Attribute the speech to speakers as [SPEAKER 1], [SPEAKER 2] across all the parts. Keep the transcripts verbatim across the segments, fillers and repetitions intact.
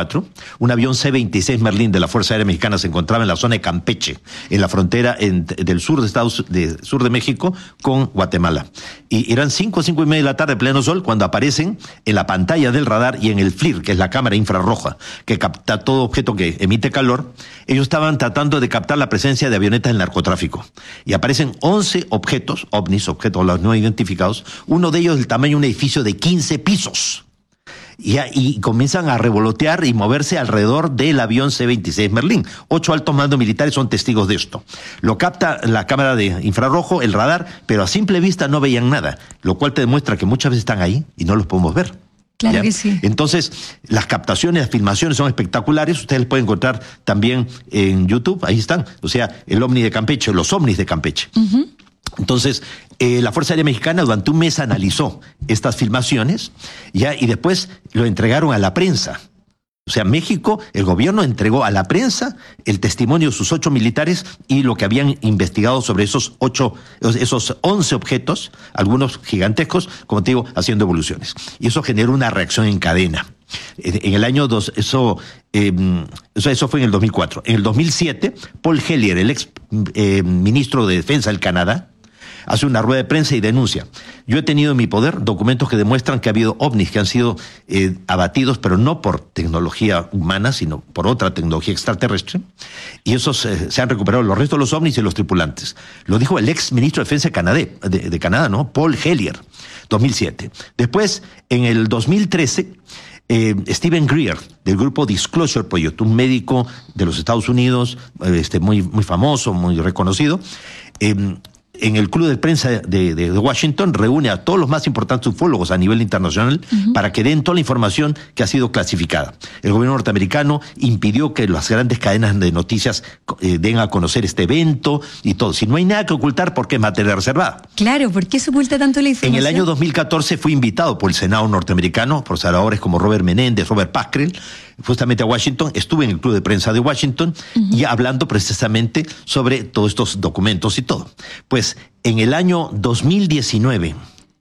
[SPEAKER 1] veinticuatro, un avión C veintiséis Merlín de la Fuerza Aérea Mexicana se encontraba en la zona de Campeche, en la frontera en, del sur de Estados de, sur de México con Guatemala. Y eran cinco, cinco y media de la tarde, pleno sol, cuando aparecen en la pantalla del radar y en el FLIR, que es la cámara infrarroja, que capta todo objeto que emite calor. Ellos estaban tratando de captar la presencia de avionetas del narcotráfico. Y aparecen once objetos, ovnis, objetos no identificados, uno de ellos del tamaño de un edificio de quince pisos. Y, y comienzan a revolotear y moverse alrededor del avión C veintiséis Merlín. Ocho altos mandos militares son testigos de esto. Lo capta la cámara de infrarrojo, el radar, pero a simple vista no veían nada, lo cual te demuestra que muchas veces están ahí y no los podemos ver.
[SPEAKER 2] Claro
[SPEAKER 1] ¿Ya?
[SPEAKER 2] que sí.
[SPEAKER 1] Entonces, las captaciones, las filmaciones son espectaculares. Ustedes pueden encontrar también en YouTube, ahí están. O sea, el ovni de Campeche, los ovnis de Campeche. Uh-huh. Entonces, eh, la Fuerza Aérea Mexicana durante un mes analizó estas filmaciones, ya, y después lo entregaron a la prensa. O sea, México, el gobierno entregó a la prensa el testimonio de sus ocho militares y lo que habían investigado sobre esos ocho, esos once objetos, algunos gigantescos, como te digo, haciendo evoluciones. Y eso generó una reacción en cadena. En el año dos, eso, eh, eso, eso fue en el dos mil cuatro. En el dos mil siete, Paul Hellyer, el ex eh, ministro de Defensa del Canadá, hace una rueda de prensa y denuncia: yo he tenido en mi poder documentos que demuestran que ha habido ovnis que han sido eh, abatidos, pero no por tecnología humana, sino por otra tecnología extraterrestre, y esos eh, se han recuperado los restos de los ovnis y los tripulantes. Lo dijo el ex ministro de Defensa de Canadá, de, de Canadá, ¿no? Paul Hellyer, dos mil siete. Después, en el dos mil trece, Eh, Stephen Greer, del grupo Disclosure Project, un médico de los Estados Unidos, este, muy, muy famoso, muy reconocido, eh, en el Club de Prensa de, de, de Washington reúne a todos los más importantes ufólogos a nivel internacional uh-huh. para que den toda la información que ha sido clasificada. El gobierno norteamericano impidió que las grandes cadenas de noticias eh, den a conocer este evento y todo. Si no hay nada que ocultar, ¿por qué es materia reservada?
[SPEAKER 2] Claro, ¿por qué se oculta tanto la información?
[SPEAKER 1] En el año dos mil catorce fui invitado por el Senado norteamericano, por senadores como Robert Menéndez, Robert Pascrell, justamente a Washington. Estuve en el Club de Prensa de Washington uh-huh. y hablando precisamente sobre todos estos documentos y todo. Pues en el año dos mil diecinueve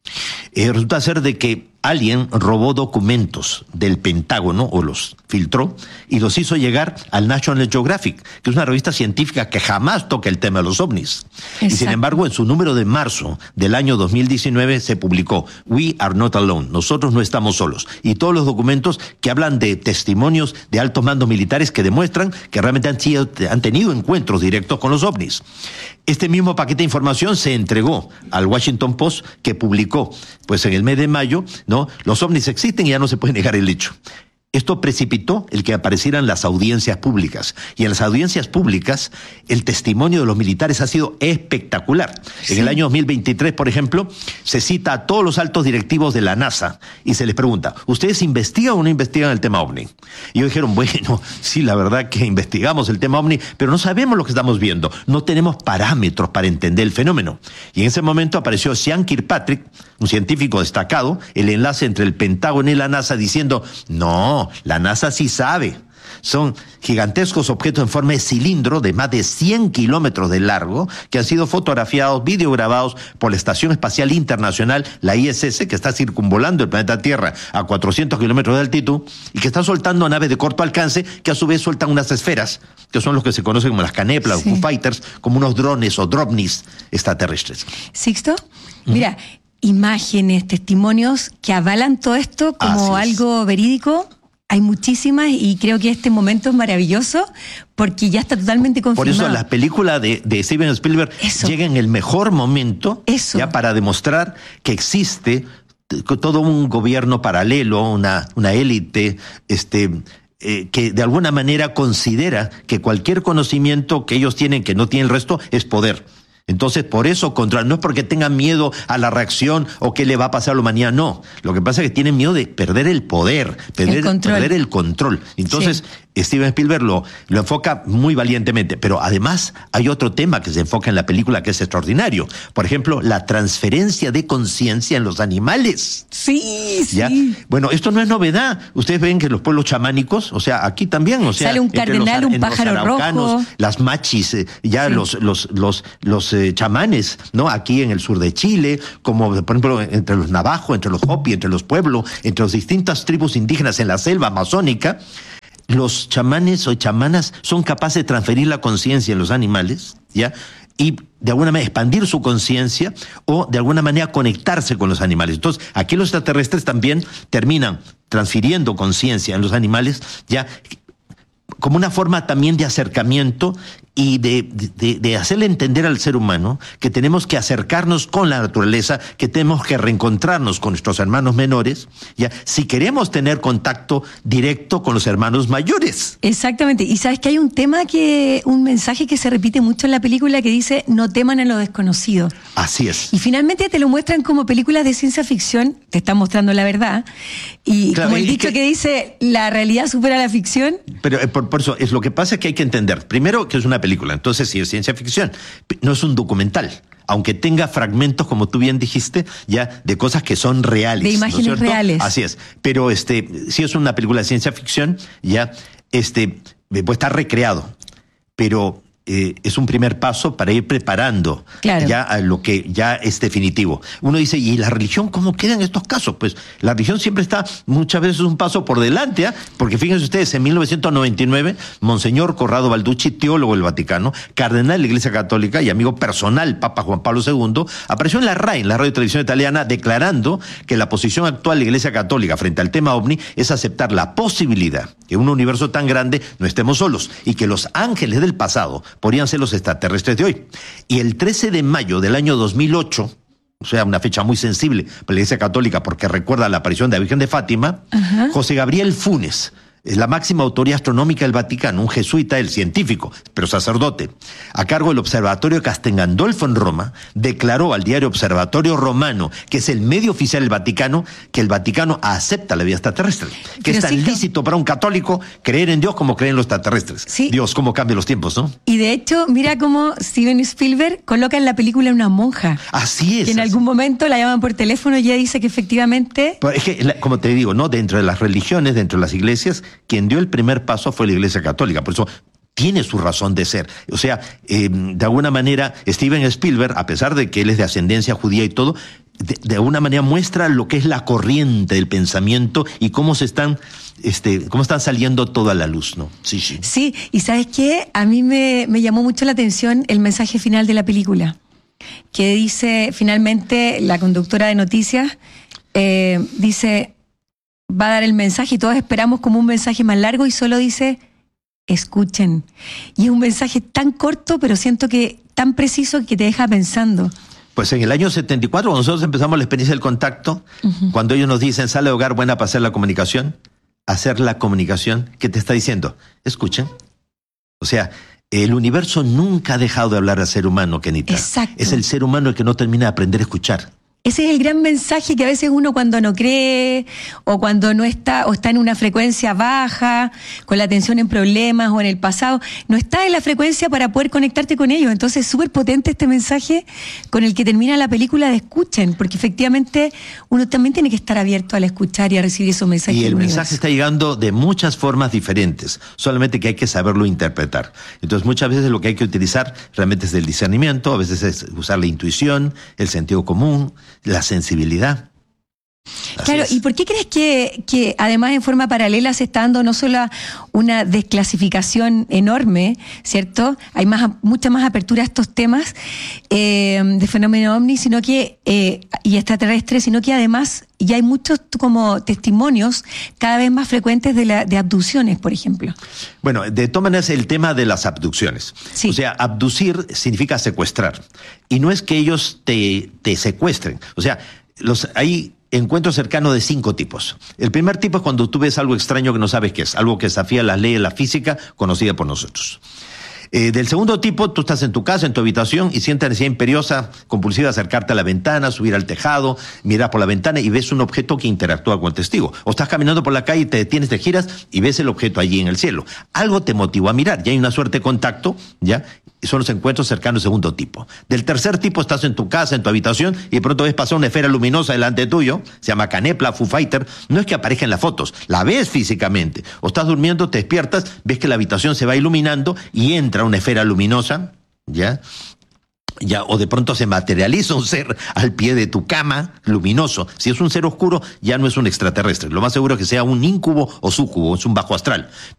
[SPEAKER 1] eh, resulta ser de que alguien robó documentos del Pentágono, o los filtró, y los hizo llegar al National Geographic, que es una revista científica que jamás toca el tema de los ovnis. Exacto. Y sin embargo, en su número de marzo del año dos mil diecinueve se publicó We Are Not Alone, nosotros no estamos solos, y todos los documentos que hablan de testimonios de altos mandos militares que demuestran que realmente han, sido, han tenido encuentros directos con los ovnis. Este mismo paquete de información se entregó al Washington Post, que publicó, pues en el mes de mayo, ¿no? Los ovnis existen y ya no se puede negar el hecho. Esto precipitó el que aparecieran las audiencias públicas. Y en las audiencias públicas, el testimonio de los militares ha sido espectacular. Sí. En el año dos mil veintitrés, por ejemplo, se cita a todos los altos directivos de la NASA y se les pregunta: ¿ustedes investigan o no investigan el tema ovni? Y ellos dijeron: bueno, sí, la verdad que investigamos el tema ovni, pero no sabemos lo que estamos viendo. No tenemos parámetros para entender el fenómeno. Y en ese momento apareció Sean Kirkpatrick, un científico destacado, el enlace entre el Pentágono y la NASA, diciendo: no, la NASA sí sabe. Son gigantescos objetos en forma de cilindro de más de cien kilómetros de largo que han sido fotografiados, videograbados por la Estación Espacial Internacional, la I S S, que está circunvolando el planeta Tierra a cuatrocientos kilómetros de altitud y que está soltando naves de corto alcance que a su vez sueltan unas esferas, que son los que se conocen como las Caneplas, sí. o Foo Fighters, como unos drones o drovnis extraterrestres.
[SPEAKER 2] Sixto, ¿Mm? mira, imágenes, testimonios que avalan todo esto como algo verídico. Hay muchísimas y creo que este momento es maravilloso porque ya está totalmente confirmado.
[SPEAKER 1] Por eso la película de, de Steven Spielberg eso. llega en el mejor momento eso. ya para demostrar que existe todo un gobierno paralelo, una, una élite, este... Eh, que de alguna manera considera que cualquier conocimiento que ellos tienen que no tiene el resto es poder. Entonces, por eso, contra, no es porque tengan miedo a la reacción o qué le va a pasar a la humanidad, no. Lo que pasa es que tienen miedo de perder el poder, perder el control. Perder el control. Entonces, sí. Steven Spielberg lo, lo enfoca muy valientemente, pero además hay otro tema que se enfoca en la película que es extraordinario. Por ejemplo, la transferencia de conciencia en los animales.
[SPEAKER 2] Sí,
[SPEAKER 1] ¿Ya?
[SPEAKER 2] sí.
[SPEAKER 1] Bueno, esto no es novedad. Ustedes ven que los pueblos chamánicos, o sea, aquí también, o sea,
[SPEAKER 2] sale un cardenal, los, un pájaro rojo,
[SPEAKER 1] las machis, eh, ya sí. los los los los eh, chamanes, ¿no? Aquí en el sur de Chile, como por ejemplo entre los navajos, entre los hopi, entre los pueblos, entre las distintas tribus indígenas en la selva amazónica. los chamanes o chamanas son capaces de transferir la conciencia en los animales, ¿ya? Y de alguna manera expandir su conciencia o de alguna manera conectarse con los animales. Entonces, aquí los extraterrestres también terminan transfiriendo conciencia en los animales, ya como una forma también de acercamiento y de, de, de hacerle entender al ser humano que tenemos que acercarnos con la naturaleza, que tenemos que reencontrarnos con nuestros hermanos menores, ya, si queremos tener contacto directo con los hermanos mayores.
[SPEAKER 2] Exactamente. Y sabes que hay un tema que, un mensaje que se repite mucho en la película que dice, no teman a lo desconocido.
[SPEAKER 1] Así es.
[SPEAKER 2] Y finalmente te lo muestran como películas de ciencia ficción, te están mostrando la verdad. Y claro, como el dicho que, que dice, la realidad supera la ficción.
[SPEAKER 1] Pero eh, por, por eso, es lo que pasa es que hay que entender, primero, que es una película. Entonces, sí es ciencia ficción, no es un documental, aunque tenga fragmentos, como tú bien dijiste, ya de cosas que son reales.
[SPEAKER 2] De imágenes, ¿no es cierto? Reales.
[SPEAKER 1] Así es. Pero este, si es una película de ciencia ficción, ya este, puede estar recreado, pero eh, es un primer paso para ir preparando claro. ya a lo que ya es definitivo. Uno dice, ¿y la religión cómo queda en estos casos? Pues la religión siempre está muchas veces un paso por delante, ¿eh? Porque fíjense ustedes, en mil novecientos noventa y nueve, Monseñor Corrado Balducci, teólogo del Vaticano, cardenal de la Iglesia Católica y amigo personal Papa Juan Pablo segundo, apareció en la RAI, en la Radio y Televisión Italiana, declarando que la posición actual de la Iglesia Católica frente al tema ovni es aceptar la posibilidad que en un universo tan grande no estemos solos y que los ángeles del pasado podrían ser los extraterrestres de hoy. Y el trece de mayo del año dos mil ocho, o sea, una fecha muy sensible para la Iglesia Católica porque recuerda la aparición de la Virgen de Fátima, uh-huh. José Gabriel Funes, es la máxima autoridad astronómica del Vaticano, un jesuita, el científico, pero sacerdote, a cargo del Observatorio de Castel Gandolfo en Roma, declaró al diario Observatorio Romano, que es el medio oficial del Vaticano, que el Vaticano acepta la vida extraterrestre, que pero es tan sí, lícito para un católico creer en Dios como creer en los extraterrestres. Sí. Dios, cómo cambian los tiempos, ¿no?
[SPEAKER 2] Y de hecho, mira cómo Steven Spielberg coloca en la película una monja.
[SPEAKER 1] Así es.
[SPEAKER 2] Que en
[SPEAKER 1] así.
[SPEAKER 2] algún momento la llaman por teléfono y ella dice que efectivamente...
[SPEAKER 1] Pero es que, como te digo, ¿no? Dentro de las religiones, dentro de las iglesias, quien dio el primer paso fue la Iglesia Católica, por eso tiene su razón de ser. O sea, eh, de alguna manera, Steven Spielberg, a pesar de que él es de ascendencia judía y todo, de, de alguna manera muestra lo que es la corriente del pensamiento y cómo se están, este, cómo están saliendo toda la luz, ¿no? Sí, sí.
[SPEAKER 2] Sí, y ¿sabes qué? A mí me, me llamó mucho la atención el mensaje final de la película, que dice, finalmente, la conductora de noticias, eh, dice... va a dar el mensaje y todos esperamos como un mensaje más largo y solo dice, escuchen. Y es un mensaje tan corto, pero siento que tan preciso que te deja pensando.
[SPEAKER 1] Pues en el año setenta y cuatro, cuando nosotros empezamos la experiencia del contacto, uh-huh. cuando ellos nos dicen, sala de hogar buena para hacer la comunicación, hacer la comunicación, ¿qué te está diciendo? Escuchen. O sea, el universo nunca ha dejado de hablar al ser humano, Kenita.
[SPEAKER 2] Exacto.
[SPEAKER 1] Es el ser humano el que no termina de aprender a escuchar.
[SPEAKER 2] Ese es el gran mensaje que a veces uno cuando no cree o cuando no está o está en una frecuencia baja, con la atención en problemas o en el pasado, no está en la frecuencia para poder conectarte con ellos. Entonces es súper potente este mensaje con el que termina la película de escuchen, porque efectivamente uno también tiene que estar abierto al escuchar y a recibir esos mensajes.
[SPEAKER 1] Y el mensaje está llegando de muchas formas diferentes, solamente que hay que saberlo interpretar. Entonces muchas veces lo que hay que utilizar realmente es el discernimiento, a veces es usar la intuición, el sentido común, la sensibilidad. Así
[SPEAKER 2] claro,
[SPEAKER 1] es.
[SPEAKER 2] ¿Y por qué crees que, que además en forma paralela se está dando no solo una desclasificación enorme, ¿cierto? Hay más, mucha más apertura a estos temas eh, de fenómeno ovni, sino que, eh, y extraterrestre, sino que además ya hay muchos como testimonios cada vez más frecuentes de, la, de abducciones, por ejemplo.
[SPEAKER 1] Bueno, de todas maneras el tema de las abducciones.
[SPEAKER 2] Sí.
[SPEAKER 1] O sea, abducir significa secuestrar. Y no es que ellos te, te secuestren. O sea, los hay encuentros cercanos de cinco tipos. El primer tipo es cuando tú ves algo extraño que no sabes qué es, algo que desafía las leyes de la física conocida por nosotros. Eh, del segundo tipo, tú estás en tu casa, en tu habitación, y sientes necesidad imperiosa, compulsiva, de acercarte a la ventana, subir al tejado, mirar por la ventana y ves un objeto que interactúa con el testigo. O estás caminando por la calle y te detienes, te giras y ves el objeto allí en el cielo. Algo te motivó a mirar, ya hay una suerte de contacto, ¿ya? Son los encuentros cercanos del segundo tipo. Del tercer tipo, estás en tu casa, en tu habitación, y de pronto ves pasar una esfera luminosa delante tuyo, se llama Canepla, Foo Fighter, no es que aparezca en las fotos, la ves físicamente. O estás durmiendo, te despiertas, ves que la habitación se va iluminando y entra una esfera luminosa, ¿ya? Ya, o de pronto se materializa un ser al pie de tu cama, luminoso. Si es un ser oscuro, ya no es un extraterrestre. Lo más seguro es que sea un íncubo o súcubo, es un bajo astral.